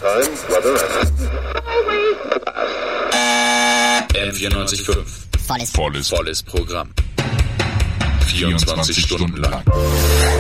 time, brother. M94.5. Volles Programm. 24 Stunden lang.